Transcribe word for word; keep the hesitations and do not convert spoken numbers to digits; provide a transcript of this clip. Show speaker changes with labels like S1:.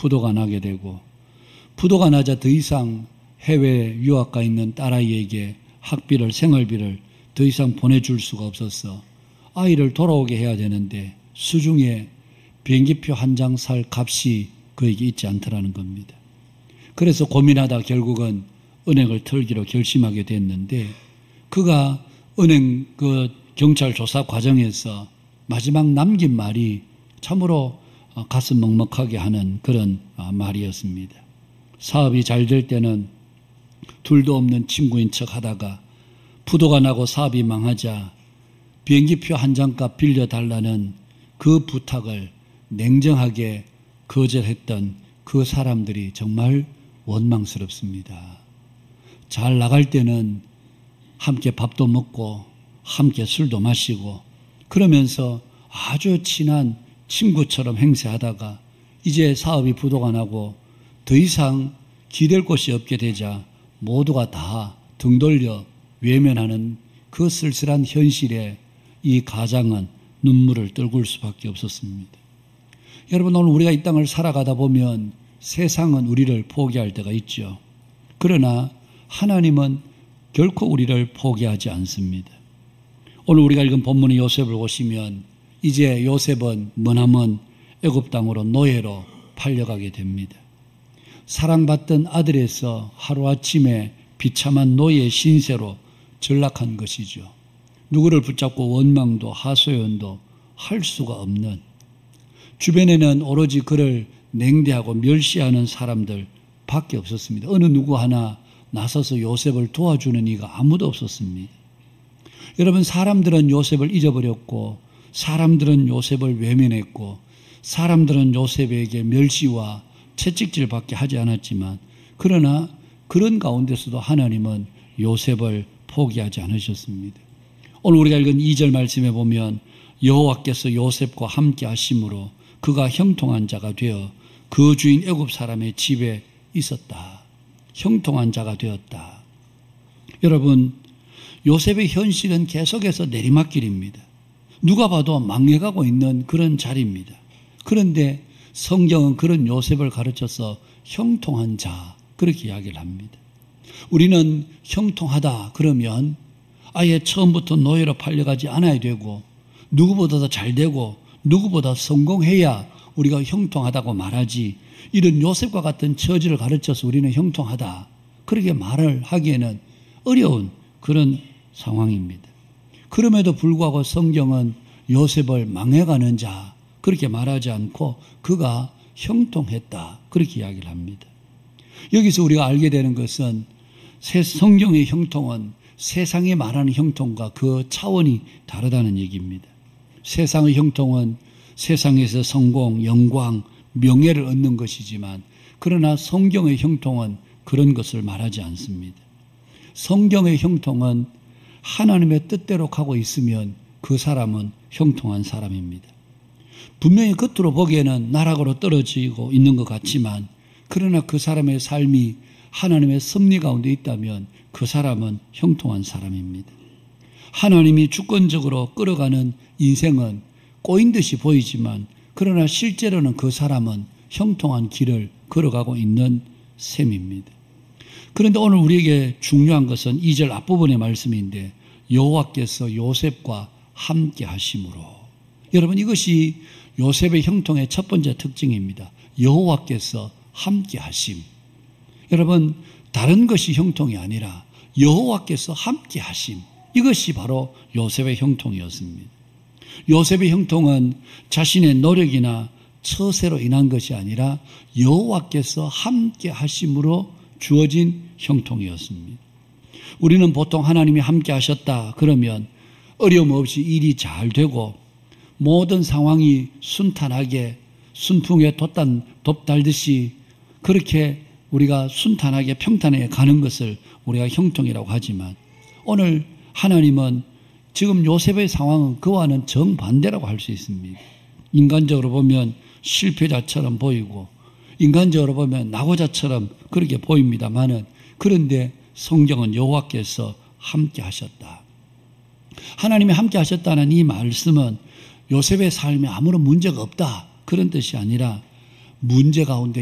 S1: 부도가 나게 되고, 부도가 나자 더 이상 해외 유학가 있는 딸아이에게 학비를, 생활비를 더 이상 보내줄 수가 없어서 아이를 돌아오게 해야 되는데 수중에 비행기표 한 장 살 값이 그에게 있지 않더라는 겁니다. 그래서 고민하다 결국은 은행을 털기로 결심하게 됐는데, 그가 은행 그 경찰 조사 과정에서 마지막 남긴 말이 참으로 가슴 먹먹하게 하는 그런 말이었습니다. 사업이 잘 될 때는 둘도 없는 친구인 척 하다가 부도가 나고 사업이 망하자 비행기표 한 장값 빌려달라는 그 부탁을 냉정하게 거절했던 그 사람들이 정말 원망스럽습니다. 잘 나갈 때는 함께 밥도 먹고 함께 술도 마시고 그러면서 아주 친한 친구처럼 행세하다가 이제 사업이 부도가 나고 더 이상 기댈 곳이 없게 되자 모두가 다 등 돌려 외면하는 그 쓸쓸한 현실에 이 가장은 눈물을 떨굴 수밖에 없었습니다. 여러분, 오늘 우리가 이 땅을 살아가다 보면 세상은 우리를 포기할 때가 있죠. 그러나 하나님은 결코 우리를 포기하지 않습니다. 오늘 우리가 읽은 본문의 요셉을 보시면 이제 요셉은 머나먼 애굽 땅으로 노예로 팔려가게 됩니다. 사랑받던 아들에서 하루아침에 비참한 노예 신세로 전락한 것이죠. 누구를 붙잡고 원망도 하소연도 할 수가 없는, 주변에는 오로지 그를 냉대하고 멸시하는 사람들 밖에 없었습니다. 어느 누구 하나 나서서 요셉을 도와주는 이가 아무도 없었습니다. 여러분, 사람들은 요셉을 잊어버렸고 사람들은 요셉을 외면했고 사람들은 요셉에게 멸시와 채찍질밖에 하지 않았지만, 그러나 그런 가운데서도 하나님은 요셉을 포기하지 않으셨습니다. 오늘 우리가 읽은 이 절 말씀에 보면 여호와께서 요셉과 함께 하심으로 그가 형통한 자가 되어 그 주인 애굽 사람의 집에 있었다. 형통한 자가 되었다. 여러분, 요셉의 현실은 계속해서 내리막길입니다. 누가 봐도 망해가고 있는 그런 자리입니다. 그런데 성경은 그런 요셉을 가르쳐서 형통한 자, 그렇게 이야기를 합니다. 우리는 형통하다 그러면 아예 처음부터 노예로 팔려가지 않아야 되고 누구보다 더 잘 되고 누구보다 성공해야 우리가 형통하다고 말하지, 이런 요셉과 같은 처지를 가르쳐서 우리는 형통하다 그렇게 말을 하기에는 어려운 그런 상황입니다. 그럼에도 불구하고 성경은 요셉을 망해가는 자 그렇게 말하지 않고 그가 형통했다 그렇게 이야기를 합니다. 여기서 우리가 알게 되는 것은 성경의 형통은 세상이 말하는 형통과 그 차원이 다르다는 얘기입니다. 세상의 형통은 세상에서 성공, 영광, 명예를 얻는 것이지만, 그러나 성경의 형통은 그런 것을 말하지 않습니다. 성경의 형통은 하나님의 뜻대로 가고 있으면 그 사람은 형통한 사람입니다. 분명히 겉으로 보기에는 나락으로 떨어지고 있는 것 같지만, 그러나 그 사람의 삶이 하나님의 섭리 가운데 있다면 그 사람은 형통한 사람입니다. 하나님이 주권적으로 끌어가는 인생은 꼬인 듯이 보이지만, 그러나 실제로는 그 사람은 형통한 길을 걸어가고 있는 셈입니다. 그런데 오늘 우리에게 중요한 것은 이 절 앞부분의 말씀인데, 여호와께서 요셉과 함께 하심으로. 여러분, 이것이 요셉의 형통의 첫 번째 특징입니다. 여호와께서 함께 하심. 여러분, 다른 것이 형통이 아니라 여호와께서 함께 하심, 이것이 바로 요셉의 형통이었습니다. 요셉의 형통은 자신의 노력이나 처세로 인한 것이 아니라 여호와께서 함께 하심으로 주어진 형통이었습니다. 우리는 보통 하나님이 함께 하셨다 그러면 어려움 없이 일이 잘 되고 모든 상황이 순탄하게 순풍에 돛단 돛달듯이 그렇게 우리가 순탄하게 평탄하게 가는 것을 우리가 형통이라고 하지만, 오늘 하나님은 지금 요셉의 상황은 그와는 정반대라고 할 수 있습니다. 인간적으로 보면 실패자처럼 보이고 인간적으로 보면 낙오자처럼 그렇게 보입니다만은, 그런데 성경은 여호와께서 함께 하셨다. 하나님이 함께 하셨다는 이 말씀은 요셉의 삶에 아무런 문제가 없다 그런 뜻이 아니라 문제 가운데